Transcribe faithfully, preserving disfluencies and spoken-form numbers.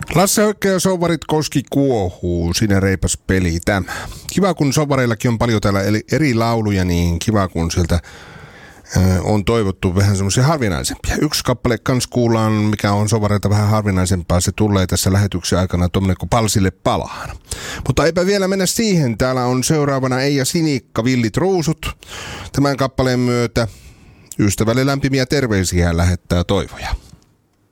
Lasse Hökkö ja Souvarit Koski kuohuu, siinä reipas peli tämä. Kiva, kun Souvareillakin on paljon täällä eri lauluja, niin kiva, kun sieltä on toivottu vähän semmoisia harvinaisempia. Yksi kappale kans kuullaan, mikä on Souvareilta vähän harvinaisempaa. Se tulee tässä lähetyksen aikana tuommoinen kuin Palsille palaan. Mutta eipä vielä mennä siihen. Täällä on seuraavana Eija Sinikka, Villit ruusut. Tämän kappaleen myötä ystävälle lämpimiä terveisiä lähettää Toivoja.